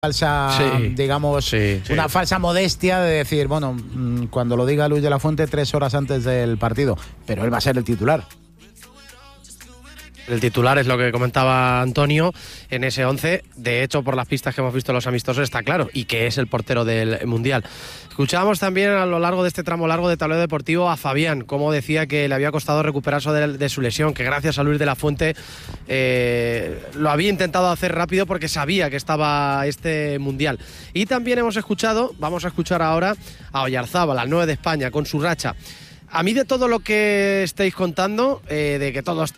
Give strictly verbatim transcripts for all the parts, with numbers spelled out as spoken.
falsa, sí, digamos, sí, sí. una falsa modestia de decir, bueno, cuando lo diga Luis de la Fuente tres horas antes del partido, pero él va a ser el titular. El titular es lo que comentaba Antonio en ese once. De hecho, por las pistas que hemos visto en los amistosos está claro, y que es el portero del Mundial. Escuchábamos también a lo largo de este tramo largo de Tablero Deportivo a Fabián, como decía que le había costado recuperarse de, de su lesión, que gracias a Luis de la Fuente eh, lo había intentado hacer rápido porque sabía que estaba este Mundial. Y también hemos escuchado, vamos a escuchar ahora a Oyarzábal, al nueve de España, con su racha. A mí, de todo lo que estáis contando, eh, de que todos...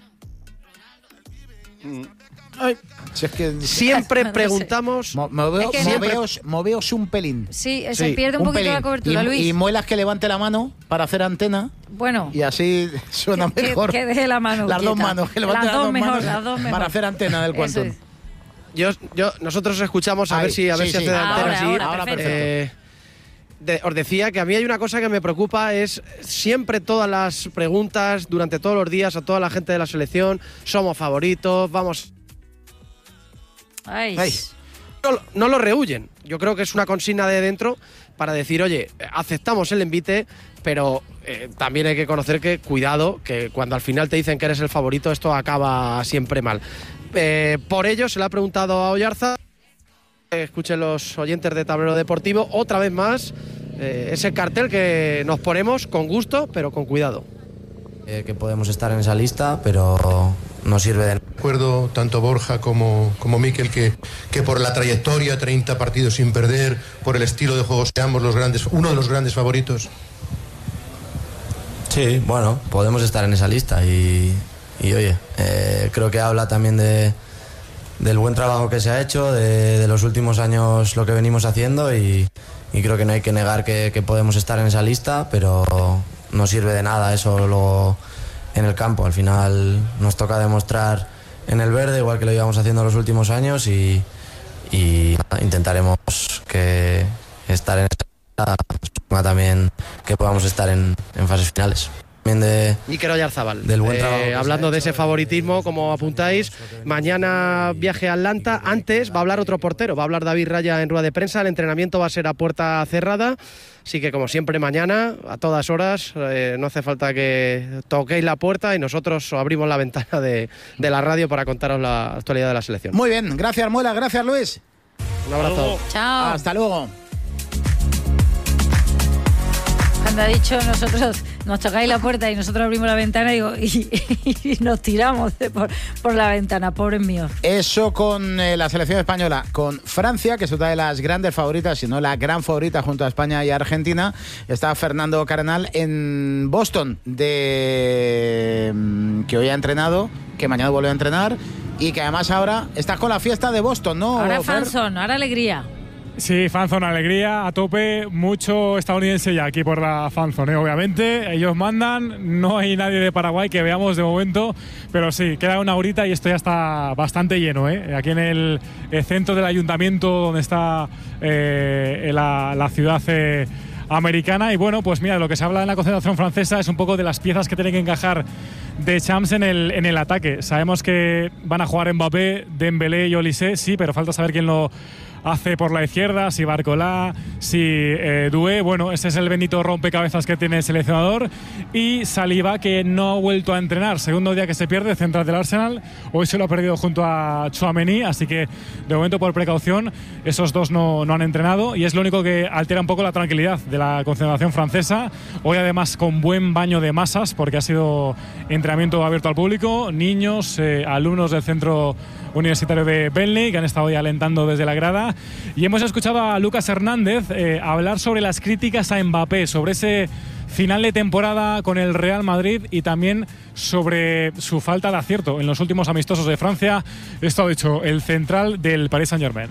Ay, si es que siempre preguntamos. Mo moveos, es que moveos, moveos un pelín. Sí, se sí, pierde un, un poquito pelín. La cobertura, y, Luis. Y muelas que levante la mano para hacer antena. Bueno. Y así suena que, mejor. Que, que deje la mano. Las quieta. dos manos, que levante las, las dos, mejor, manos las dos mejor. para hacer antena del Quantum. Es. Yo, yo, nosotros escuchamos a Ay, ver si, a ver sí, si sí. hace de antena. Ahora, sí. ahora, ahora perfecto. Eh, de, os decía que a mí hay una cosa que me preocupa, es siempre todas las preguntas durante todos los días a toda la gente de la selección. Somos favoritos, vamos. Ay. Ay. No, no lo rehuyen. Yo creo que es una consigna de dentro para decir, oye, aceptamos el envite, pero eh, también hay que conocer que, cuidado, que cuando al final te dicen que eres el favorito, esto acaba siempre mal. Eh, por ello se le ha preguntado a Oyarza, eh, escuchen los oyentes de Tablero Deportivo, otra vez más, eh, ese cartel que nos ponemos con gusto, pero con cuidado. Eh, que podemos estar en esa lista, pero no sirve de... Recuerdo tanto Borja como, como Mikel que, que por la trayectoria, treinta partidos sin perder, por el estilo de juego, seamos los grandes, uno de los grandes favoritos. Sí, bueno, podemos estar en esa lista y, y oye, eh, creo que habla también de, del buen trabajo que se ha hecho, de, de los últimos años lo que venimos haciendo y, y creo que no hay que negar que, que podemos estar en esa lista, pero no sirve de nada eso luego en el campo. Al final nos toca demostrar en el verde, igual que lo íbamos haciendo los últimos años, y, y intentaremos que estar en esa lista también, que podamos estar en, en fases finales. De, Iker Oyarzábal, del buen eh, hablando de ese favoritismo, como apuntáis, mañana viaje a Atlanta. Antes va a hablar otro portero, va a hablar David Raya en rueda de prensa. El entrenamiento va a ser a puerta cerrada, así que como siempre mañana a todas horas, eh, no hace falta que toquéis la puerta y nosotros abrimos la ventana de, de la radio para contaros la actualidad de la selección. Muy bien, gracias Muela, gracias Luis. Un abrazo. Chao. Hasta luego. Cuando ha dicho nosotros nos tocáis la puerta y nosotros abrimos la ventana, digo, y, y nos tiramos de por, por la ventana, pobres míos. Eso con eh, la selección española, con Francia, que es otra de las grandes favoritas, si no la gran favorita junto a España y Argentina. Está Fernando Cardenal en Boston, de que hoy ha entrenado, que mañana vuelve a entrenar y que además ahora estás con la fiesta de Boston, ¿no? Ahora fanzón, ahora alegría. Sí, fanzone, alegría a tope, mucho estadounidense ya aquí por la fanzone, obviamente, ellos mandan, no hay nadie de Paraguay que veamos de momento, pero sí, queda una horita y esto ya está bastante lleno, ¿eh? Aquí en el, el centro del ayuntamiento donde está eh, la, la ciudad eh, americana. Y bueno, pues mira, lo que se habla en la concentración francesa es un poco de las piezas que tienen que encajar de Champs en el, en el ataque. Sabemos que van a jugar Mbappé, Dembélé y Olise, sí, pero falta saber quién lo hace por la izquierda, si Barcola, si eh, Doué. Bueno, ese es el bendito rompecabezas que tiene el seleccionador. Y Saliba, que no ha vuelto a entrenar, segundo día que se pierde, central del Arsenal, hoy se lo ha perdido junto a Tchouaméni, así que de momento por precaución esos dos no, no han entrenado, y es lo único que altera un poco la tranquilidad de la concentración francesa. Hoy además con buen baño de masas, porque ha sido entrenamiento abierto al público, niños, eh, alumnos del centro universitario de Burnley, que han estado hoy alentando desde la grada. Y hemos escuchado a Lucas Hernández eh, hablar sobre las críticas a Mbappé, sobre ese final de temporada con el Real Madrid y también sobre su falta de acierto en los últimos amistosos de Francia. Esto ha dicho el central del Paris Saint-Germain.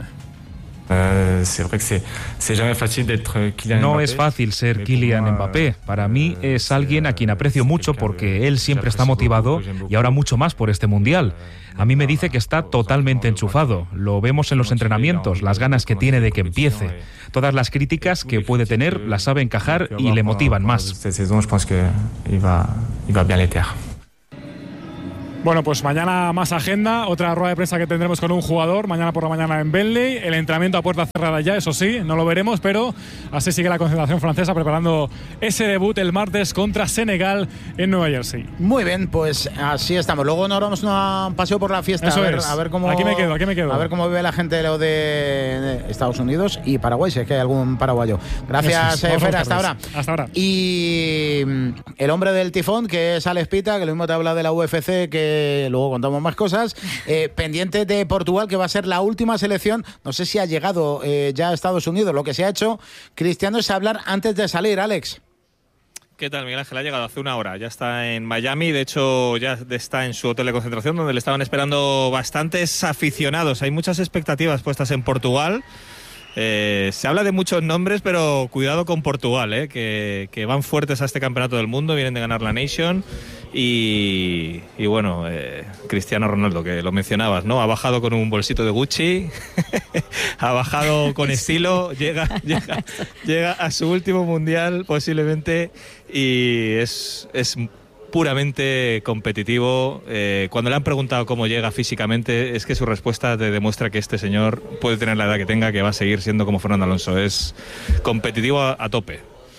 No es fácil ser Kylian Mbappé. Para mí es alguien a quien aprecio mucho porque él siempre está motivado y ahora mucho más por este Mundial. A mí me dice que está totalmente enchufado. Lo vemos en los entrenamientos, las ganas que tiene de que empiece. Todas las críticas que puede tener las sabe encajar y le motivan más. Bueno, pues mañana más agenda, otra rueda de prensa que tendremos con un jugador, mañana por la mañana en Bentley, el entrenamiento a puerta cerrada ya, eso sí, no lo veremos, pero así sigue la concentración francesa preparando ese debut el martes contra Senegal en Nueva Jersey. Muy bien, pues así estamos. Luego nos vamos a un paseo por la fiesta, eso a ver, es. a ver cómo aquí me quedo, aquí me quedo. A ver cómo vive la gente de, lo de Estados Unidos y Paraguay, si es que hay algún paraguayo. Gracias, eh, Fer, hasta ahora. Hasta ahora. Y el hombre del tifón, que es Alex Pita, que lo mismo te habla de la U F C, que luego contamos más cosas, eh, pendiente de Portugal, que va a ser la última selección. No sé si ha llegado eh, ya a Estados Unidos. Lo que se ha hecho, Cristiano, es hablar antes de salir. Alex. ¿Qué tal, Miguel Ángel? Ha llegado hace una hora, ya está en Miami, de hecho ya está en su hotel de concentración, donde le estaban esperando bastantes aficionados. Hay muchas expectativas puestas en Portugal. Eh, se habla de muchos nombres, pero cuidado con Portugal, eh, que, que van fuertes a este campeonato del mundo, vienen de ganar la Nation y, y bueno, eh, Cristiano Ronaldo, que lo mencionabas, ¿no? Ha bajado con un bolsito de Gucci, ha bajado con estilo, llega, llega, llega a su último mundial posiblemente y es... es puramente competitivo. Eh, cuando le han preguntado cómo llega físicamente, es que su respuesta te demuestra que este señor puede tener la edad que tenga, que va a seguir siendo como Fernando Alonso. Es competitivo a, a tope.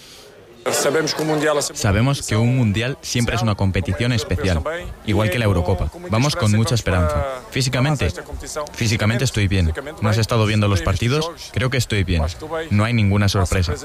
Sabemos que un mundial siempre es una competición especial, igual que la Eurocopa. Vamos con mucha esperanza. Físicamente, físicamente estoy bien. ¿No has estado viendo los partidos? Creo que estoy bien. No hay ninguna sorpresa.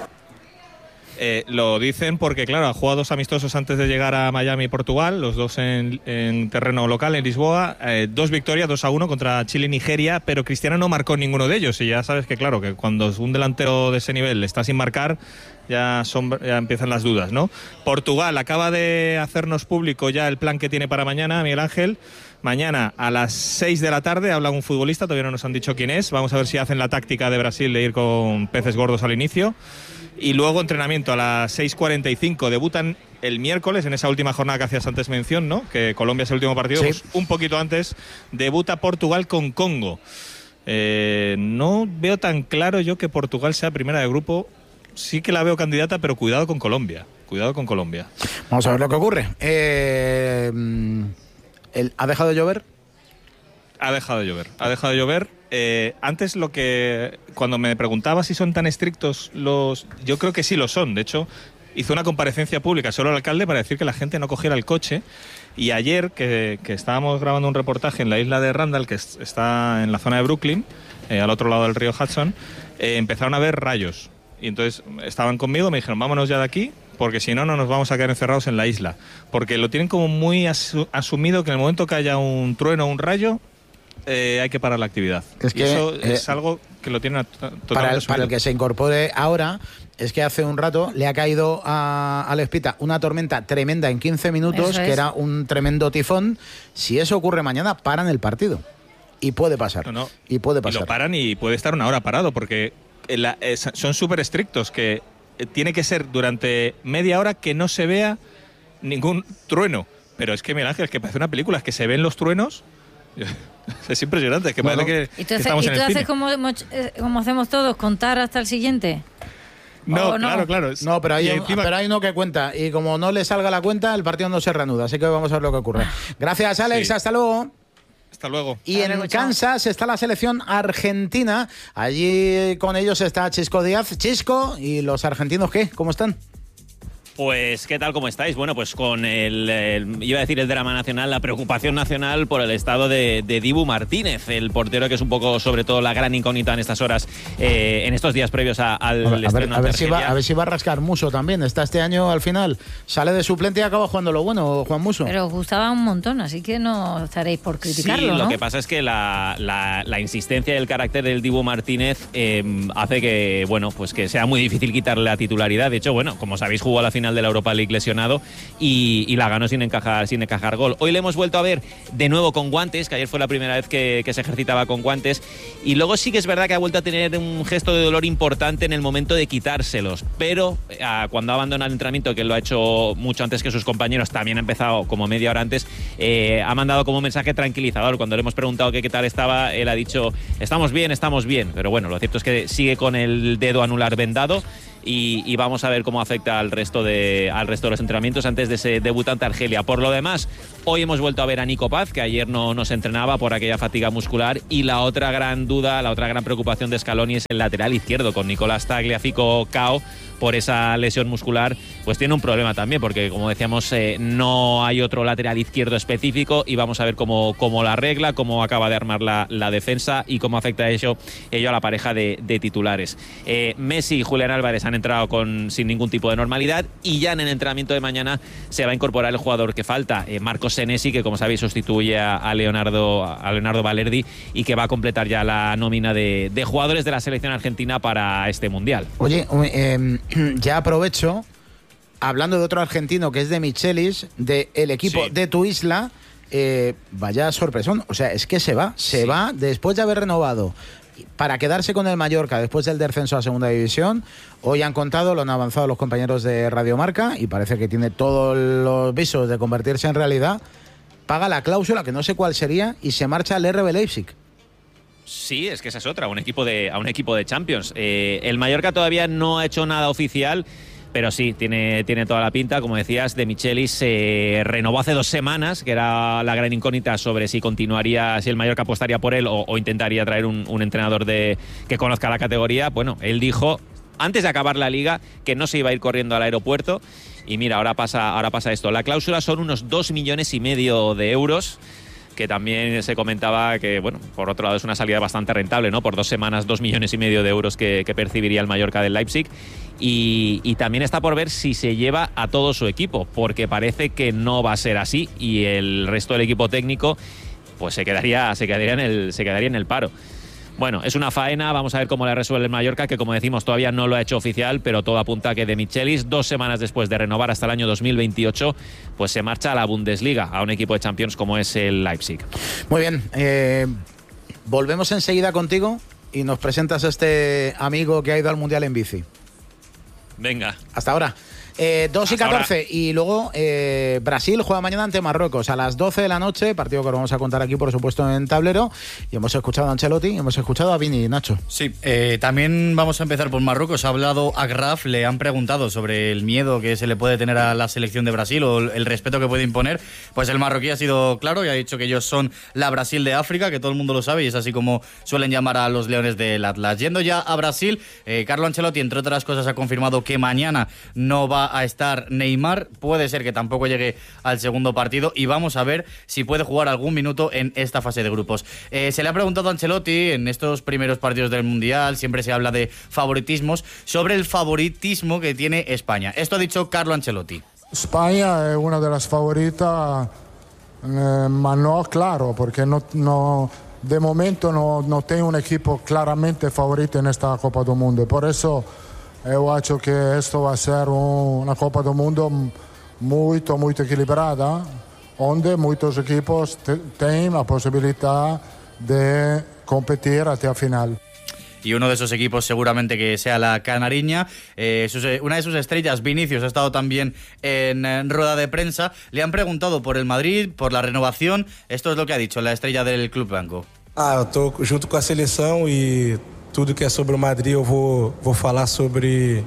Eh, lo dicen porque, claro, ha jugado dos amistosos antes de llegar a Miami y Portugal, los dos en, en terreno local, en Lisboa, eh, dos victorias, dos a uno contra Chile y Nigeria, pero Cristiano no marcó ninguno de ellos, y ya sabes que, claro, que cuando un delantero de ese nivel está sin marcar, ya, son, ya empiezan las dudas, ¿no? Portugal acaba de hacernos público ya el plan que tiene para mañana, Miguel Ángel. Mañana a las seis de la tarde habla un futbolista, todavía no nos han dicho quién es, vamos a ver si hacen la táctica de Brasil de ir con peces gordos al inicio. Y luego entrenamiento a las seis cuarenta y cinco, debutan el miércoles en esa última jornada que hacías antes mención, ¿no? Que Colombia es el último partido, sí. Pues un poquito antes debuta Portugal con Congo. Eh, no veo tan claro yo que Portugal sea primera de grupo, sí que la veo candidata, pero cuidado con Colombia, cuidado con Colombia. Vamos a ver lo que ocurre. Eh, ¿el, ¿Ha dejado de llover? Ha dejado de llover, ha dejado de llover. Eh, antes lo que cuando me preguntaba si son tan estrictos los, yo creo que sí lo son. De hecho, hizo una comparecencia pública solo el alcalde para decir que la gente no cogiera el coche. Y ayer que, que estábamos grabando un reportaje en la isla de Randall, que es, está en la zona de Brooklyn, eh, al otro lado del río Hudson, eh, empezaron a ver rayos. Y entonces estaban conmigo, me dijeron, vámonos ya de aquí, porque si no, no nos vamos a quedar encerrados en la isla. Porque lo tienen como muy asu- asumido que en el momento que haya un trueno o un rayo, Eh, hay que parar la actividad. Es que, y eso eh, es algo que lo tienen totalmente para el, para el que se incorpore ahora, es que hace un rato le ha caído a Alex Pita una tormenta tremenda en quince minutos, que era un tremendo tifón. Si eso ocurre mañana, paran el partido. Y puede pasar. No, no. Y puede pasar. Y lo paran y puede estar una hora parado, porque la, es, son súper estrictos, que tiene que ser durante media hora que no se vea ningún trueno. Pero es que, Miguel Ángel, es que parece una película, es que se ven los truenos. Es impresionante, es que bueno, parece que, ¿y tú, que estamos ¿y en tú el haces cine. como, como hacemos todos, contar hasta el siguiente? No, no, claro, claro. No, pero hay, encima... pero hay uno que cuenta, y como no le salga la cuenta, el partido no se reanuda, así que vamos a ver lo que ocurre. Gracias, Alex, sí. Hasta luego. Hasta luego. Y en Kansas está la selección argentina. Allí con ellos está Chisco Díaz. Chisco, ¿y los argentinos qué? ¿Cómo están? Pues, ¿qué tal? ¿Cómo estáis? Bueno, pues con el, el, iba a decir el drama nacional, la preocupación nacional por el estado de, de Dibu Martínez, el portero que es un poco, sobre todo, la gran incógnita en estas horas, eh, en estos días previos a, al a ver, estreno a ver, a ver si va, a ver si va a rascar Muso también. Está este año al final, sale de suplente y acaba jugando lo bueno, Juan Muso. Pero os gustaba un montón, así que no estaréis por criticarlo, sí, ¿no? Lo que pasa es que la, la, la insistencia y el carácter del Dibu Martínez eh, hace que, bueno, pues que sea muy difícil quitarle la titularidad. De hecho, bueno, como sabéis, jugó a la final de la Europa League lesionado y, y la ganó sin encajar, sin encajar gol. Hoy le hemos vuelto a ver de nuevo con guantes, que ayer fue la primera vez que, que se ejercitaba con guantes, y luego sí que es verdad que ha vuelto a tener un gesto de dolor importante en el momento de quitárselos, pero eh, cuando abandona el entrenamiento, que lo ha hecho mucho antes que sus compañeros, también ha empezado como media hora antes, eh, ha mandado como un mensaje tranquilizador. Cuando le hemos preguntado que qué tal estaba, él ha dicho, estamos bien, estamos bien, pero bueno, lo cierto es que sigue con el dedo anular vendado y, y vamos a ver cómo afecta al resto, de, al resto de los entrenamientos antes de ese debutante Argelia. Por lo demás, hoy hemos vuelto a ver a Nico Paz, que ayer no, no se entrenaba por aquella fatiga muscular, y la otra gran duda, la otra gran preocupación de Scaloni es el lateral izquierdo, con Nicolás Tagliafico cao por esa lesión muscular, pues tiene un problema también, porque como decíamos, eh, no hay otro lateral izquierdo específico, y vamos a ver cómo, cómo la arregla, cómo acaba de armar la, la defensa y cómo afecta ello, ello a la pareja de, de titulares. Eh, Messi y Julián Álvarez han entrado con, sin ningún tipo de normalidad, y ya en el entrenamiento de mañana se va a incorporar el jugador que falta, eh, Marcos Senesi, que como sabéis sustituye a, a, Leonardo, a Leonardo Balerdi, y que va a completar ya la nómina de, de jugadores de la selección argentina para este Mundial. Oye, eh, ya aprovecho, hablando de otro argentino que es de Michelis, del equipo sí. de tu isla, eh, vaya sorpresón, o sea, es que se va, se sí. va después de haber renovado para quedarse con el Mallorca después del descenso a Segunda División. Hoy han contado, lo han avanzado los compañeros de Radio Marca, y parece que tiene todos los visos de convertirse en realidad. Paga la cláusula, que no sé cuál sería, y se marcha al R B Leipzig. Sí, es que esa es otra, un equipo de, a un equipo de Champions. Eh, el Mallorca todavía no ha hecho nada oficial, pero sí, tiene, tiene toda la pinta. Como decías, De Michelis se eh, renovó hace dos semanas, que era la gran incógnita sobre si continuaría, si el Mallorca apostaría por él o, o intentaría traer un, un entrenador de, que conozca la categoría. Bueno, él dijo, antes de acabar la liga, que no se iba a ir corriendo al aeropuerto. Y mira, ahora pasa, ahora pasa esto. La cláusula son unos dos millones y medio de euros, que también se comentaba que, bueno, por otro lado es una salida bastante rentable, ¿no? Por dos semanas, dos millones y medio de euros que, que percibiría el Mallorca del Leipzig. Y, y también está por ver si se lleva a todo su equipo, porque parece que no va a ser así, y el resto del equipo técnico pues se quedaría, se quedaría en el, se quedaría en el paro. Bueno, es una faena, vamos a ver cómo la resuelve el Mallorca, que como decimos todavía no lo ha hecho oficial, pero todo apunta a que De Michelis, dos semanas después de renovar hasta el año dos mil veintiocho, pues se marcha a la Bundesliga, a un equipo de Champions como es el Leipzig. Muy bien, eh, volvemos enseguida contigo y nos presentas a este amigo que ha ido al Mundial en bici. Venga. Hasta ahora. Eh, dos y catorce, y luego eh, Brasil juega mañana ante Marruecos a las doce de la noche, partido que os vamos a contar aquí por supuesto en Tablero, y hemos escuchado a Ancelotti y hemos escuchado a Vini. Nacho. Sí, eh, también vamos a empezar por Marruecos. Ha hablado Agraf, le han preguntado sobre el miedo que se le puede tener a la selección de Brasil o el respeto que puede imponer. Pues el marroquí ha sido claro y ha dicho que ellos son la Brasil de África, que todo el mundo lo sabe, y es así como suelen llamar a los Leones del Atlas. Yendo ya a Brasil, eh, Carlo Ancelotti, entre otras cosas, ha confirmado que mañana no va a estar Neymar, puede ser que tampoco llegue al segundo partido, y vamos a ver si puede jugar algún minuto en esta fase de grupos. Eh, se le ha preguntado a Ancelotti en estos primeros partidos del Mundial, siempre se habla de favoritismos, sobre el favoritismo que tiene España. Esto ha dicho Carlo Ancelotti. España es una de las favoritas, eh, ma no claro, porque no, no, de momento no, no tengo un equipo claramente favorito en esta Copa del Mundo, por eso eu acho que esto va a ser un, una Copa del Mundo muy, muy equilibrada, donde muchos equipos te, tienen la posibilidad de competir hasta el final. Y uno de esos equipos seguramente que sea la Canariña. Eh, sus, una de sus estrellas, Vinicius, ha estado también en, en rueda de prensa. Le han preguntado por el Madrid, por la renovación. Esto es lo que ha dicho la estrella del Club Blanco. Ah, eu tô junto com a seleção e tudo que é sobre o Madrid eu vou, vou falar sobre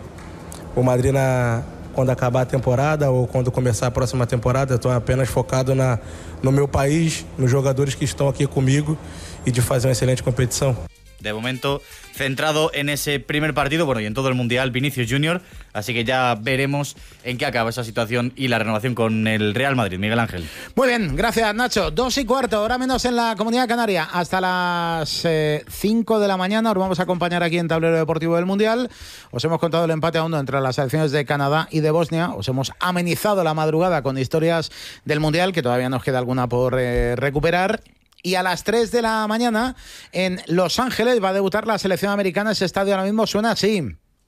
o Madrid na, quando acabar a temporada ou quando começar a próxima temporada. Estou apenas focado na, no meu país, nos jogadores que estão aqui comigo e de fazer uma excelente competição. De momento, centrado en ese primer partido, bueno, y en todo el Mundial, Vinicius Junior, así que ya veremos en qué acaba esa situación y la renovación con el Real Madrid. Miguel Ángel. Muy bien, gracias Nacho. Dos y cuarto, hora menos en la Comunidad Canaria. Hasta las eh, cinco de la mañana os vamos a acompañar aquí en Tablero Deportivo del Mundial. Os hemos contado el empate a uno entre las selecciones de Canadá y de Bosnia. Os hemos amenizado la madrugada con historias del Mundial, que todavía nos queda alguna por eh, recuperar. Y a las tres de la mañana en Los Ángeles va a debutar la selección americana. Ese estadio ahora mismo suena así.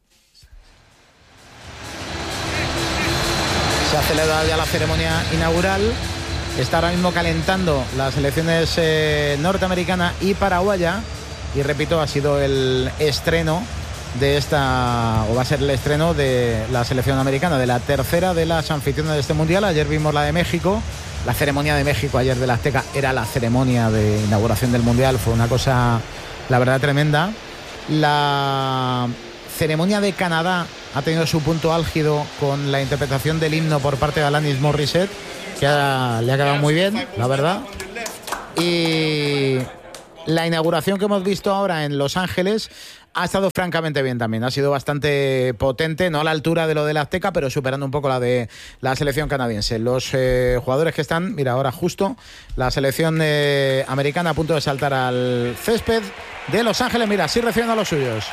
Se ha celebrado ya la ceremonia inaugural. Está ahora mismo calentando las selecciones eh, norteamericana y paraguaya. Y repito, ha sido el estreno de esta, o va a ser el estreno de la selección americana, de la tercera de las anfitrionas de este mundial. Ayer vimos la de México. La ceremonia de México ayer de la Azteca era la ceremonia de inauguración del Mundial. Fue una cosa, la verdad, tremenda. La ceremonia de Canadá ha tenido su punto álgido con la interpretación del himno por parte de Alanis Morissette, que ha, le ha quedado muy bien, la verdad. Y la inauguración que hemos visto ahora en Los Ángeles ha estado francamente bien también. Ha sido bastante potente, no a la altura de lo del Azteca, pero superando un poco la de la selección canadiense. Los eh, jugadores que están, mira, ahora justo la selección eh, americana a punto de saltar al césped de Los Ángeles. Mira, sí recibiendo a los suyos.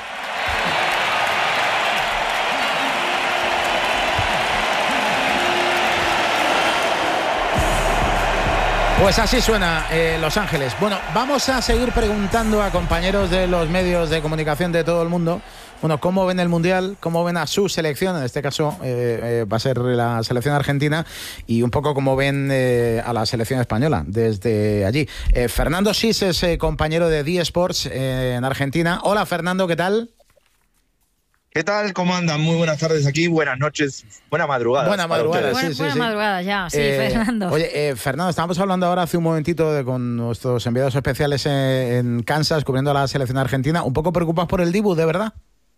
Pues así suena eh, Los Ángeles. Bueno, vamos a seguir preguntando a compañeros de los medios de comunicación de todo el mundo, bueno, cómo ven el Mundial, cómo ven a su selección, en este caso eh, eh, va a ser la selección argentina, y un poco cómo ven eh, a la selección española desde allí. Eh, Fernando Sis es eh, compañero de D Sports eh, en Argentina. Hola Fernando, ¿qué tal? ¿Qué tal? ¿Cómo andan? Muy buenas tardes aquí, buenas noches, buena madrugada. Buena madrugada, sí, sí, Buena sí. madrugada ya, sí, Eh, Fernando. Oye, eh, Fernando, estábamos hablando ahora hace un momentito de, con nuestros enviados especiales en, en Kansas, cubriendo a la selección argentina. ¿Un poco preocupados por el Dibu, de verdad?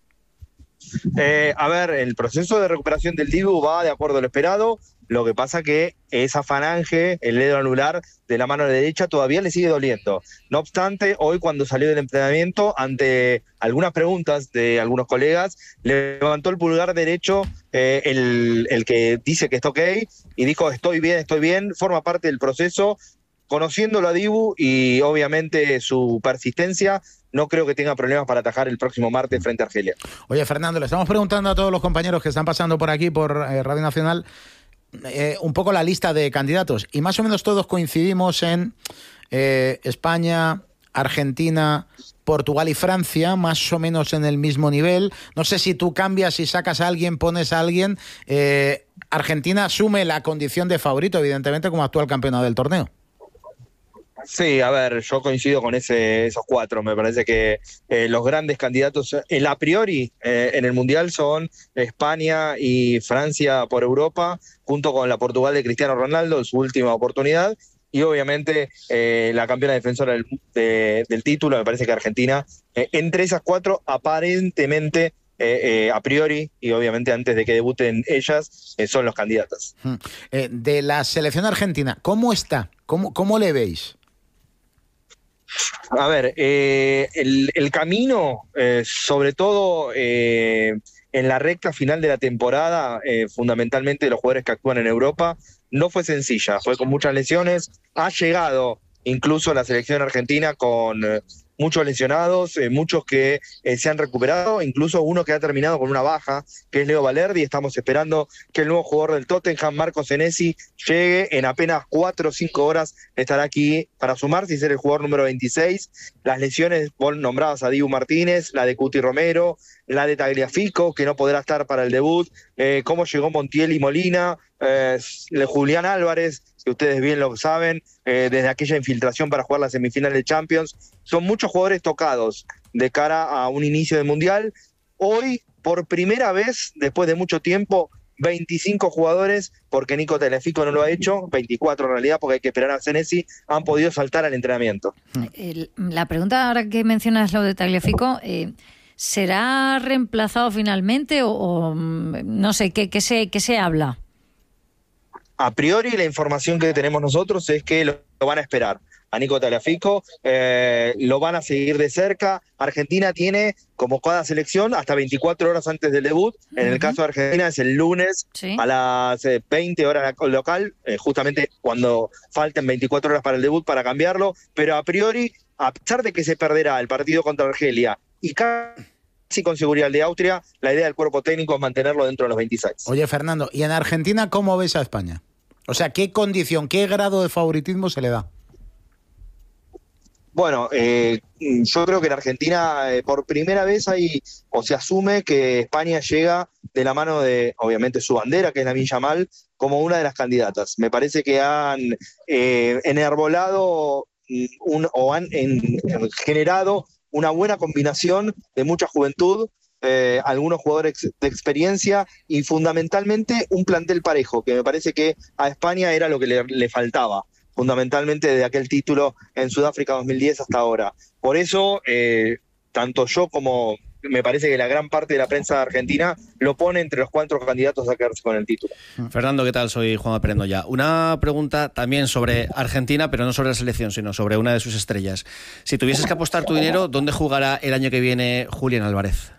Eh, a ver, el proceso de recuperación del Dibu va de acuerdo a lo esperado. Lo que pasa que esa falange, el dedo anular de la mano derecha, todavía le sigue doliendo. No obstante, hoy cuando salió del entrenamiento, ante algunas preguntas de algunos colegas, levantó el pulgar derecho, eh, el, el que dice que está ok, y dijo estoy bien, estoy bien, forma parte del proceso. Conociéndolo a Dibu y obviamente su persistencia, no creo que tenga problemas para atajar el próximo martes frente a Argelia. Oye, Fernando, le estamos preguntando a todos los compañeros que están pasando por aquí, por eh, Radio Nacional, eh, un poco la lista de candidatos. Y más o menos todos coincidimos en eh, España, Argentina, Portugal y Francia, más o menos en el mismo nivel. No sé si tú cambias, si sacas a alguien, pones a alguien. Eh, Argentina asume la condición de favorito, evidentemente, como actual campeona del torneo. Sí, a ver, yo coincido con ese, esos cuatro. Me parece que eh, los grandes candidatos, el a priori eh, en el Mundial son España y Francia por Europa, junto con la Portugal de Cristiano Ronaldo en su última oportunidad, y obviamente eh, la campeona defensora del, de, del título. Me parece que Argentina, eh, entre esas cuatro, aparentemente, eh, eh, a priori, y obviamente antes de que debuten ellas, eh, son los candidatos. Eh, de la selección argentina, ¿cómo está? ¿Cómo, cómo le veis? A ver, eh, el, el camino, eh, sobre todo eh, en la recta final de la temporada, eh, fundamentalmente de los jugadores que actúan en Europa, no fue sencilla, fue con muchas lesiones. Ha llegado incluso la selección argentina con eh, muchos lesionados, eh, muchos que eh, se han recuperado, incluso uno que ha terminado con una baja, que es Leo Valerdi. Estamos esperando que el nuevo jugador del Tottenham, Marco Senesi, llegue en apenas cuatro o cinco horas, estará aquí para sumarse y ser el jugador número veintiséis. Las lesiones nombradas a Dibu Martínez, la de Cuti Romero, la de Tagliafico, que no podrá estar para el debut, eh, cómo llegó Montiel y Molina, eh, Julián Álvarez, que ustedes bien lo saben, eh, desde aquella infiltración para jugar la semifinal de Champions. Son muchos jugadores tocados de cara a un inicio del Mundial. Hoy, por primera vez, después de mucho tiempo, veinticinco jugadores, porque Nico Tagliafico no lo ha hecho, veinticuatro en realidad, porque hay que esperar a Senesi, han podido saltar al entrenamiento. El, la pregunta ahora que mencionas lo de Tagliafico, eh, ¿será reemplazado finalmente o, o no sé, ¿qué, qué, se, qué se habla? A priori, la información que tenemos nosotros es que lo, lo van a esperar a Nico Tagliafico, eh, lo van a seguir de cerca. Argentina tiene, como cada selección, hasta veinticuatro horas antes del debut. En uh-huh. el caso de Argentina es el lunes, sí, a las eh, veinte horas local, eh, justamente cuando falten veinticuatro horas para el debut para cambiarlo. Pero a priori, a pesar de que se perderá el partido contra Argelia y casi con seguridad el de Austria, la idea del cuerpo técnico es mantenerlo dentro de los veintiséis. Oye, Fernando, ¿y en Argentina cómo ves a España? O sea, ¿qué condición, qué grado de favoritismo se le da? Bueno, eh, yo creo que en Argentina eh, por primera vez hay, o se asume que España llega de la mano de, obviamente, su bandera, que es Lamine Yamal, como una de las candidatas. Me parece que han eh, enarbolado un, o han en, en generado una buena combinación de mucha juventud, eh, algunos jugadores de experiencia y fundamentalmente un plantel parejo, que me parece que a España era lo que le, le faltaba, fundamentalmente de aquel título en Sudáfrica dos mil diez hasta ahora. Por eso, eh, tanto yo como me parece que la gran parte de la prensa argentina lo pone entre los cuatro candidatos a quedarse con el título. Fernando, ¿qué tal? Soy Juan Perendo ya. Una pregunta también sobre Argentina, pero no sobre la selección, sino sobre una de sus estrellas. Si tuvieses que apostar tu dinero, ¿dónde jugará el año que viene Julián Álvarez?